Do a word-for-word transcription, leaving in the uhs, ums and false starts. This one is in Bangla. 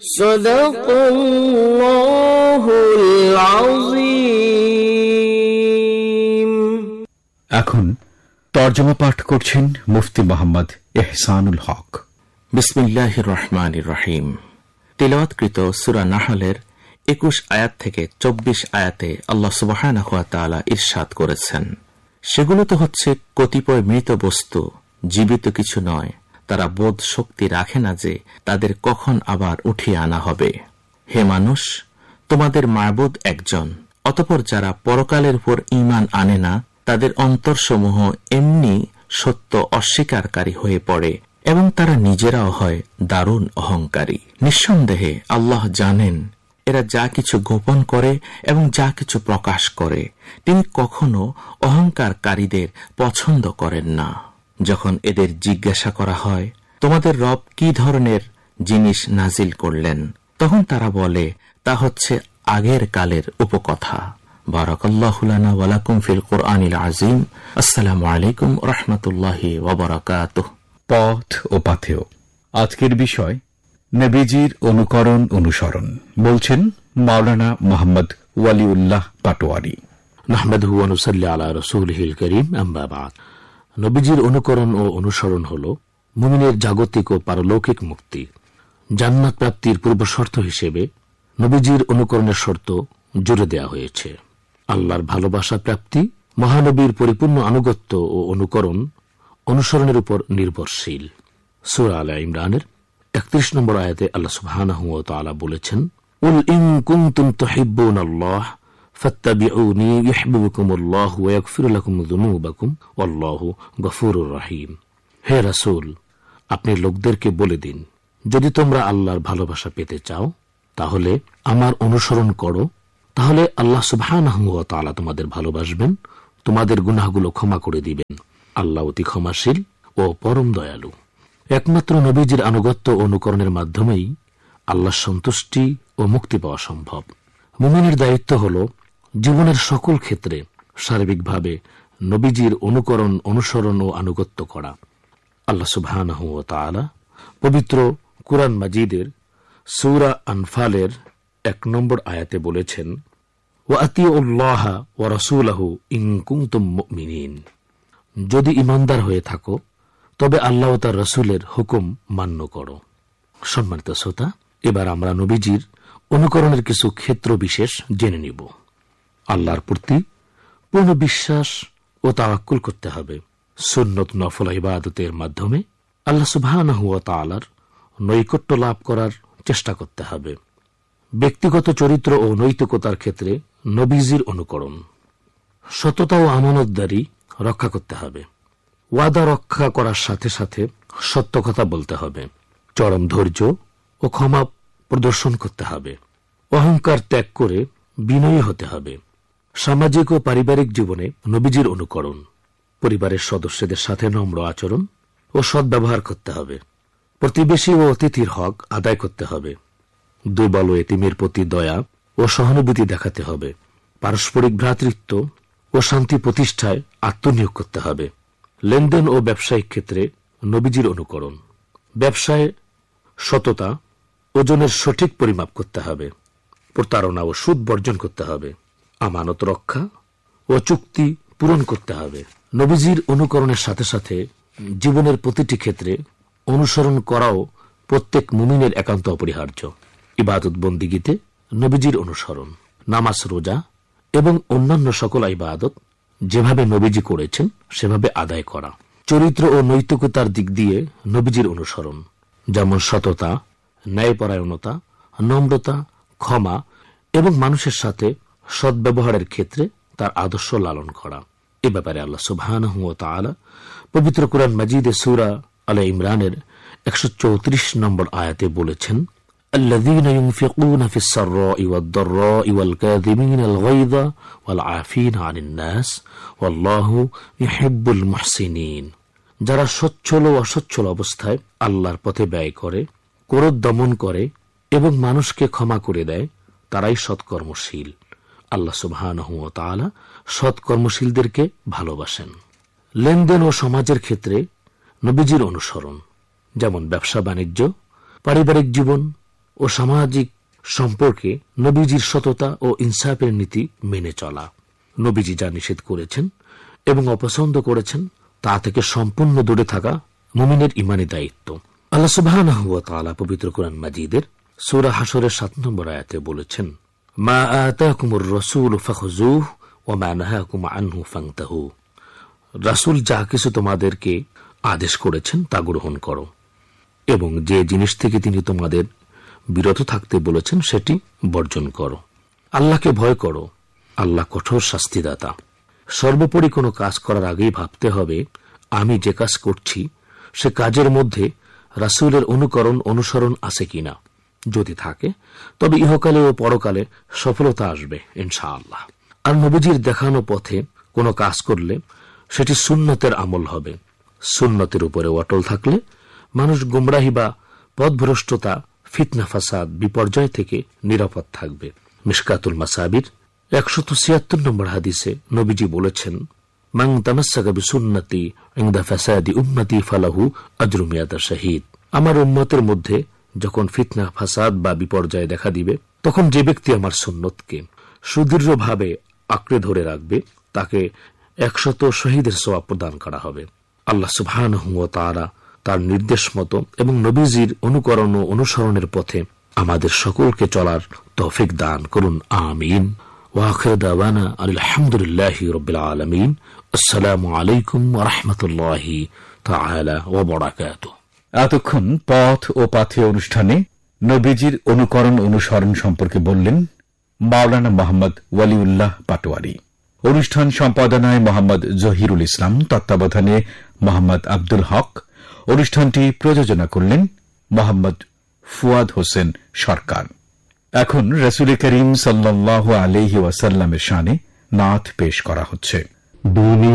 সাদাকাল্লাহুল আযীম। এখন তরজমা পাঠ করছেন মুফতি মোহাম্মদ ইহসানুল হক। বিসমিল্লাহির রহমানির রহিম। তিলাওয়াতকৃত সূরা নাহলের একুশ আয়াত থেকে চব্বিশ আয়াতে আল্লাহ সুবহানাহু ওয়া তাআলা ইরশাদ করেছেন, সেগুলোতে হচ্ছে কতিপয় মৃত বস্তু, জীবিত কিছু নয়। তারা বোধ শক্তি রাখে না যে তাদের কখন আবার উঠিয়ে আনা হবে। হে মানুষ, তোমাদের মাবুদ একজন। অতঃপর যারা পরকালের উপর ঈমান আনে না, তাদের অন্তরসমূহ এমনি সত্য অস্বীকারী হয়ে পড়ে এবং তারা নিজেরাও হয় দারুণ অহংকারী। নিঃসন্দেহে আল্লাহ জানেন এরা যা কিছু গোপন করে এবং যা কিছু প্রকাশ করে। তিনি কখনো অহংকারকারীদের পছন্দ করেন না। যখন এদের জিজ্ঞাসা করা হয়, তোমাদের রব কি ধরনের জিনিস নাজিল করলেন, তখন তারা বলে, তা হচ্ছে আগের কালের উপকথা। বারাকাল্লাহু লানা ওয়া লাকুম ফিল কুরআনিল আযীম। আসসালামু আলাইকুম ওয়া রাহমাতুল্লাহি ওয়া বারাকাতুহু। পথ ও পাথেয়। আজকের বিষয় নবীজির অনুকরণ অনুসরণ। বলছেন মাওলানা মোহাম্মদ ওয়ালিউল্লাহ পাটোয়ারি। নাহমাদুহু ওয়া নুসাল্লি আলা রাসূলিহিল কারীম, আম্মা বা'দ। নবীজির অনুকরণ ও অনুসরণ হল মুমিনের জাগতিক ও পারলৌকিক মুক্তি। জান্নাত প্রাপ্তির পূর্বশর্ত হিসেবে নবীজির অনুকরণের শর্ত জুড়ে দেয়া হয়েছে। আল্লাহর ভালোবাসা প্রাপ্তি মহানবীর পরিপূর্ণ আনুগত্য ও অনুকরণ অনুসরণের উপর নির্ভরশীল। সূরা আলে ইমরানের একত্রিশ নম্বর আয়াতে আল্লাহ সুবহানাহু ওয়া তাআলা বলেছেন, উল ইন কুনতুম তুহিব্বুনাল্লাহ ফাত্তাবিউনি ইউহিব্বুকুমুল্লাহু ওয়া ইয়াগফির লাকুম যুনুবাকুম ওয়াল্লাহু গফুরুর রহিম। হে রাসূল, আপনি লোকদেরকে বলে দিন, যদি তোমরা আল্লাহর ভালোবাসা পেতে চাও তাহলে আমার অনুসরণ করো, তাহলে আল্লাহ সুবহানাহু ওয়া তাআলা তোমাদের ভালোবাসবেন, তোমাদের গুনাহগুলো ক্ষমা করে দিবেন। আল্লাহ অতি ক্ষমাশীল ও পরম দয়ালু। একমাত্র নবীজির আনুগত্য ও অনুকরণের মাধ্যমেই আল্লাহর সন্তুষ্টি ও মুক্তি পাওয়া সম্ভব। মুমিনের দায়িত্ব হল জীবনের সকল ক্ষেত্রে সার্বিকভাবে নবীজির অনুকরণ, অনুসরণ ও আনুগত্য করা। আল্লাহ সুবহানাহু ওয়া তাআলা পবিত্র কুরআন মাজিদের সূরা আনফালের এক নম্বর আয়াতে বলেছেন, ওয়া আতিউল্লাহ ওয়া রাসূলাহু ইন কুনতুম মুমিনিন। যদি ঈমানদার হয়ে থাকো তবে আল্লাহ ও তার রাসূলের হুকুম মান্য করো। সম্মানিত শ্রোতা, এবার আমরা নবীজির অনুকরণের কিছু ক্ষেত্র বিশেষ জেনে নিব। আল্লাহর প্রতি পূর্ণ বিশ্বাস ও তাওয়াক্কুল করতে হবে। সুন্নত নফল ইবাদতের মাধ্যমে আল্লাহ সুবহানাহু ওয়া তাআলার নৈকট্য লাভ করার চেষ্টা করতে হবে। ব্যক্তিগত চরিত্র ও নৈতিকতার ক্ষেত্রে নবীজির অনুকরণ। সততা ও আমানতদারি রক্ষা করতে হবে। ওয়াদা রক্ষা করার সাথে সাথে সত্য কথা বলতে হবে। চরম ধৈর্য ও ক্ষমা প্রদর্শন করতে হবে। অহংকার ত্যাগ করে বিনয়ী হতে হবে। সামাজিক ও পারিবারিক জীবনে নবীজির অনুকরণ। পরিবারের সদস্যদের সাথে নম্র আচরণ ও সদ্ব্যবহার করতে হবে। প্রতিবেশী ও অতিথির হক আদায় করতে হবে। দুর্বল ও এতিমের প্রতি দয়া ও সহানুভূতি দেখাতে হবে। পারস্পরিক ভ্রাতৃত্ব ও শান্তি প্রতিষ্ঠায় আত্মনিয়োগ করতে হবে। লেনদেন ও ব্যবসায়িক ক্ষেত্রে নবীজির অনুকরণ। ব্যবসায় সততা, ওজনের সঠিক পরিমাপ করতে হবে। প্রতারণা ও সুদ বর্জন করতে হবে। আমানত রক্ষা ও চুক্তি পূরণ করতে হবে। নবীজির অনুকরণের সাথে সাথে জীবনের প্রতিটি ক্ষেত্রে অনুসরণ করাও প্রত্যেক মুমিনের একান্ত অপরিহার্য। ইবাদত বন্দিগিতে নবীজির অনুসরণ। নামাজ, রোজা এবং অন্যান্য সকল ইবাদত যেভাবে নবীজি করেছেন সেভাবে আদায় করা। চরিত্র ও নৈতিকতার দিক দিয়ে নবীজির অনুসরণ, যেমন সততা, ন্যায়পরায়ণতা, নম্রতা, ক্ষমা এবং মানুষের সাথে সদ্ব্যবহারের ক্ষেত্রে তার আদর্শ লালন করা। এ ব্যাপারে আল্লাহ সুবহানাহু ওয়া তাআলা পবিত্র কুরআন মাজিদে সূরা আলে ইমরানের একশো চৌত্রিশ নম্বর আয়াতে বলেছেন, الذين ينفقون في السراء والضراء والكاظمين الغيظ والعافين عن الناس والله يحب المحسنين। যারা সচ্ছল ও অসচ্ছল অবস্থায় আল্লাহর পথে ব্যয় করে, ক্রোধ দমন করে এবং মানুষকে ক্ষমা করে দেয়, তারাই সৎকর্মশীল। আল্লাহ সুবহানাহু ওয়া তাআলা সৎকর্মশীলদেরকে ভালোবাসেন। লেনদেন ও সমাজের ক্ষেত্রে নবীজির অনুসরণ, যেমন ব্যবসা বাণিজ্য, পারিবারিক জীবন ও সামাজিক সম্পর্কে নবীজির সততা ও ইনসাফের নীতি মেনে চলা। নবীজি যা নিষেধ করেছেন এবং অপছন্দ করেছেন তা থেকে সম্পূর্ণ দূরে থাকা মুমিনের ইমানি দায়িত্ব। আল্লাহ সুবহানাহু ওয়া তাআলা পবিত্র কোরআন মাজিদের সূরা হাশরের সাত নম্বর আয়াতে বলেছেন, মা আতাকুমুর রাসূলু ফাখুযুহু ওয়া মা নাহাকুম আনহু ফান্তাহু। রাসূল যা কিছু তোমাদেরকে আদেশ করেছেন তা গ্রহণ করো, এবং যে জিনিস থেকে তিনি তোমাদের বিরত থাকতে বলেছেন সেটি বর্জন করো। আল্লাহকে ভয় করো, আল্লাহ কঠোর শাস্তিদাতা। সর্বোপরি কোনো কাজ করার আগেই ভাবতে হবে আমি যে কাজ করছি সে কাজের মধ্যে রাসূলের অনুকরণ অনুসরণ আছে কিনা। যদি থাকে তবে ইহকালে ও পরকালে সফলতা আসবে ইনশাআল্লাহ। আর নবীজির দেখানো পথে কোনো কাজ করলে সেটি সুন্নতের আমল হবে। সুন্নতের উপরে অটল থাকলে মানুষ গুমরাহি বা পথভ্রষ্টতা, ফিতনা, ফাসাদ, বিপর্যয় থেকে নিরাপদ থাকবে। মিশকাতুল মাসাবির একশত ছিয়াত্তর নম্বর হাদিসে নবীজি বলেছেন, মান তামাসসাকা বিসুন্নতি ইনদা ফাসাদি উম্মতি ফালাহু আজরু মিয়াত শাহীদ। আমার উম্মতের মধ্যে যখন ফিতনা, ফাসাদ বা বিপর্যয় দেখা দিবে তখন যে ব্যক্তি আমার সুন্নতকে সুদৃঢ়ভাবে আঁকড়ে ধরে রাখবে তাকে একশত শহীদের সওয়াব প্রদান করা হবে। আল্লাহ সুবহানাহু ওয়া তাআলা তার নির্দেশ মতো এবং নবীজির অনুকরণ ও অনুসরণের পথে আমাদের সকলকে চলার তৌফিক দান করুন, আমিন। ওয়া আখিরু দাওয়ানা আলহামদুলিল্লাহি রাব্বিল আলামিন। আসসালামু আলাইকুম ওয়া রাহমাতুল্লাহি তাআলা ওয়া বারাকাতুহু। এতক্ষণ পথ ও পাথেয় অনুষ্ঠানে নবীজির অনুকরণ অনুসরণ সম্পর্কে বললেন মাওলানা মোহাম্মদ ওয়ালিউল্লাহ পাটোয়ারি। অনুষ্ঠান সম্পাদনায় মোহাম্মদ জহিরুল ইসলাম, তত্ত্বাবধানে মোহাম্মদ আব্দুল হক। অনুষ্ঠানটি প্রযোজনা করলেন মোহাম্মদ ফুয়াদ হোসেন সরকার। এখন রাসূল করিম সাল্লাল্লাহু আলাইহি ওয়াসাল্লামের শানে নাত পেশ করা হচ্ছে।